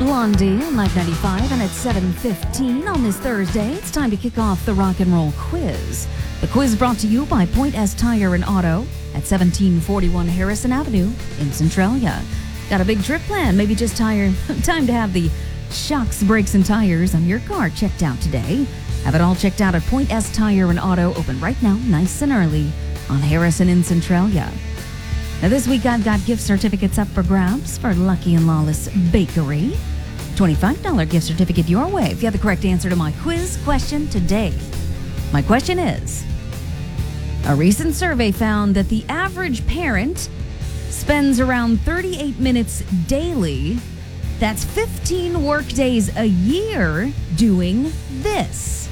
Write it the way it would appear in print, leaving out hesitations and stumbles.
Blondie on Live 95, and at 7:15 on this Thursday, it's time to kick off the rock and roll quiz. The quiz brought to you by Point S Tire and Auto at 1741 Harrison Avenue in Centralia. Got a big trip planned? Maybe just time to have the shocks, brakes, and tires on your car checked out today. Have it all checked out at Point S Tire and Auto, open right now, nice and early, on Harrison in Centralia. Now this week I've got gift certificates up for grabs for Lucky and Lawless Bakery. $25 gift certificate your way if you have the correct answer to my quiz question today. My question is, a recent survey found that the average parent spends around 38 minutes daily, that's 15 work days a year, doing this.